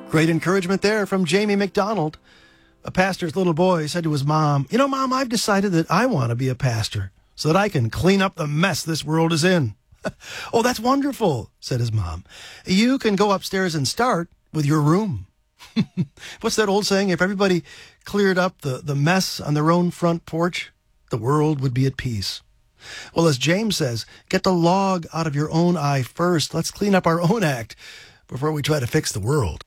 Great encouragement there from Jamie McDonald. A pastor's little boy said to his mom, "You know, Mom, I've decided that I want to be a pastor so that I can clean up the mess this world is in." "Oh, that's wonderful," said his mom. "You can go upstairs and start with your room." What's that old saying? If everybody cleared up the mess on their own front porch, the world would be at peace. Well, as James says, get the log out of your own eye first. Let's clean up our own act before we try to fix the world.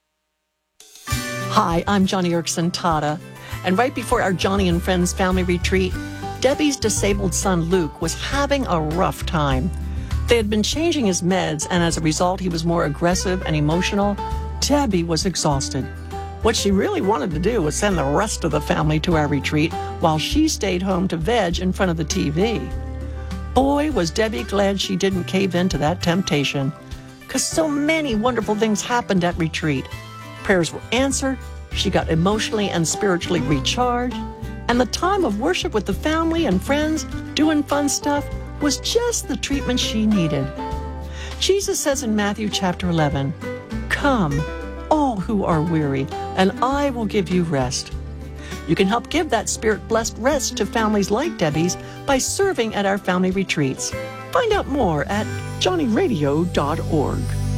Hi, I'm Johnny Erickson Tata, and right before our Johnny and Friends family retreat, Debbie's disabled son Luke was having a rough time. They had been changing his meds, and as a result, he was more aggressive and emotional. Debbie was exhausted. What she really wanted to do was send the rest of the family to our retreat while she stayed home to veg in front of the TV. Boy, was Debbie glad she didn't cave into that temptation, because so many wonderful things happened at retreat. Prayers were answered, she got emotionally and spiritually recharged, and the time of worship with the family and friends doing fun stuff was just the treatment she needed. Jesus says in Matthew chapter 11, "Come, all who are weary, and I will give you rest." You can help give that spirit-blessed rest to families like Debbie's by serving at our family retreats. Find out more at johnnyradio.org.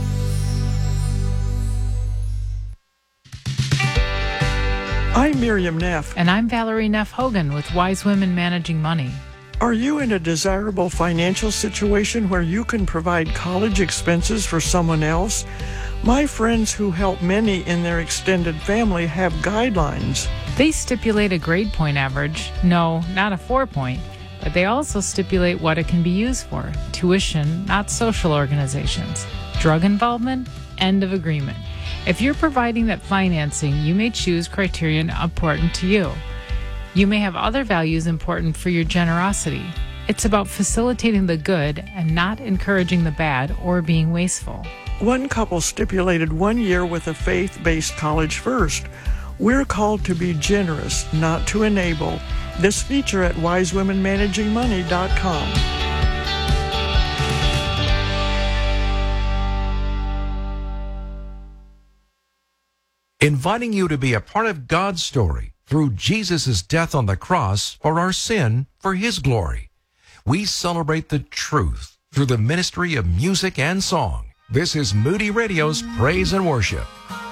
I'm Miriam Neff. And I'm Valerie Neff Hogan with Wise Women Managing Money. Are you in a desirable financial situation where you can provide college expenses for someone else? My friends who help many in their extended family have guidelines. They stipulate a grade point average. No, not a 4-point. But they also stipulate what it can be used for. Tuition, not social organizations. Drug involvement, end of agreement. If you're providing that financing, you may choose criterion important to you. You may have other values important for your generosity. It's about facilitating the good and not encouraging the bad or being wasteful. One couple stipulated 1 year with a faith-based college first. We're called to be generous, not to enable. This feature at wisewomenmanagingmoney.com. Inviting you to be a part of God's story through Jesus' death on the cross for our sin, for His glory. We celebrate the truth through the ministry of music and song. This is Moody Radio's Praise and Worship.